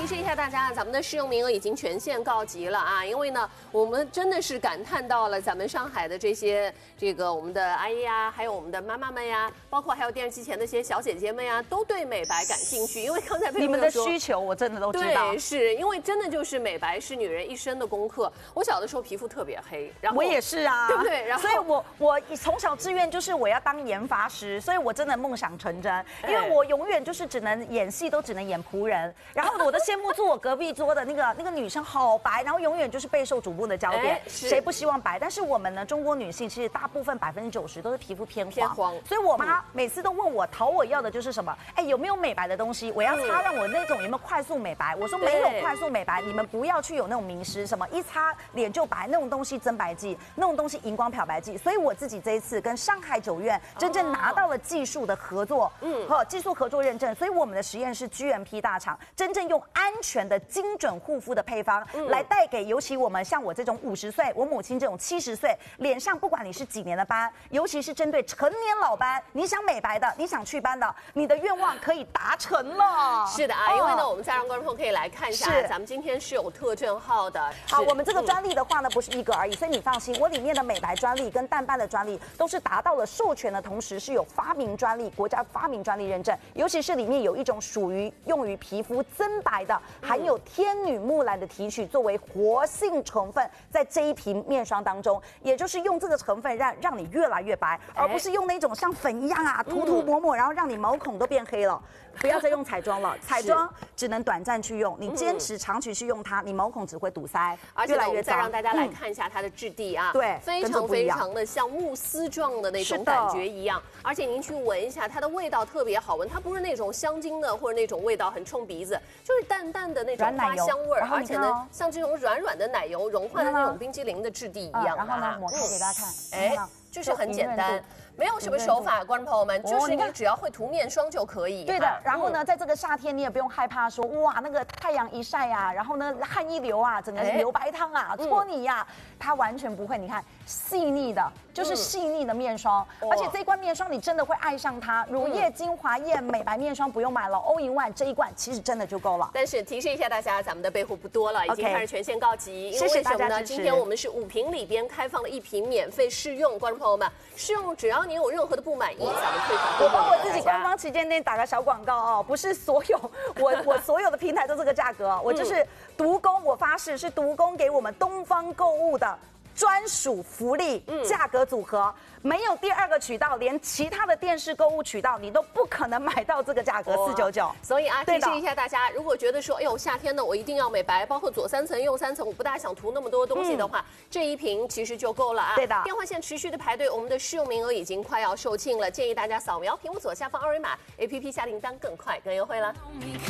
提示一下大家，咱们的试用名额已经全线告急了啊！因为呢，我们真的是感叹到了咱们上海的我们的阿姨呀，还有我们的妈妈们呀，包括还有电视机前的一些小姐姐们呀，都对美白感兴趣。因为刚才你们的需求我真的都知道， 对，是因为真的就是美白是女人一生的功课。我小的时候皮肤特别黑，然后我也是啊， 对不对？然后所以我从小志愿就是我要当研发师，所以我真的梦想成真，因为我永远就是只能演戏都只能演仆人，然后我的羡慕坐我隔壁桌的那个女生好白，然后永远就是备受瞩目的焦点，谁不希望白？但是我们呢，中国女性其实大部分90%都是皮肤偏黄，所以我妈每次都问我讨我要的就是什么？哎，有没有美白的东西？我要擦让我那种有没有快速美白？我说没有快速美白，你们不要去有那种迷失，什么一擦脸就白那种东西增白剂，那种东西荧光漂白剂。所以我自己这一次跟上海9院真正拿到了技术的合作，技术合作认证，所以我们的实验是 GMP 大厂，真正用安全的精准护肤的配方来带给尤其我们像我这种50岁，我母亲这种70岁，脸上不管你是几年的斑，尤其是针对成年老斑，你想美白的，你想祛斑的，你的愿望可以达成了。 是的啊，因为呢，我们再让观众可以来看一下，咱们今天是有特证号的。 好，我们这个专利的话呢，不是一个而已，所以你放心，我里面的美白专利跟淡斑的专利都是达到了授权的同时，是有发明专利、国家发明专利认证，尤其是里面有一种属于用于皮肤增白的，含有天女木兰的提取作为活性成分，在这一瓶面霜当中，也就是用这个成分让你越来越白，而不是用那种像粉一样啊涂抹，然后让你毛孔都变黑了。不要再用彩妆了，彩妆只能短暂去用，你坚持长期去用它，你毛孔只会堵塞，越来越脏。 再让大家来看一下它的质地啊， 对， 非常的像慕丝状的那种感觉一样，而且您去闻一下，它的味道特别好闻，它不是那种香精的或者那种味道很冲鼻子，就是淡淡的那种花香味儿，而且呢，像这种软软的奶油融化的那种冰激凌的质地一样。 然后呢，抹开给大家看， 哎，就是很简单。没有什么手法，观众朋友们，就是你只要会涂面霜就可以。 对的，然后呢，在这个夏天你也不用害怕说哇那个太阳一晒啊，然后呢汗一流啊，整个流白汤啊，搓泥呀，它完全不会。你看细腻的，就是细腻的面霜，而且这一罐面霜你真的会爱上它。乳液、精华液、美白面霜不用买了 ，All in one 这一罐其实真的就够了。 但是提示一下大家，咱们的备货不多了，已经开始全线告急。 谢谢大家支持。 今天我们是5瓶里边开放了1瓶免费试用，观众朋友们，试用只要您有任何的不满意，咱们退款。 我帮我自己官方旗舰店打个小广告哦，不是所有我所有的平台都这个价格，我就是独供，我发誓是独供给我们东方购物的专属福利价格组合，没有第二个渠道，连其他的电视购物渠道你都不可能买到这个价格499。 所以啊，提示一下大家，如果觉得说，哎呦夏天呢我一定要美白，包括左3层右3层，我不大想涂那么多东西的话，这一瓶其实就够了啊。 对的。 电话线持续的排队，我们的试用名额已经快要售罄了，建议大家扫描屏幕左下方2维码 ，APP 下订单更快更优惠了。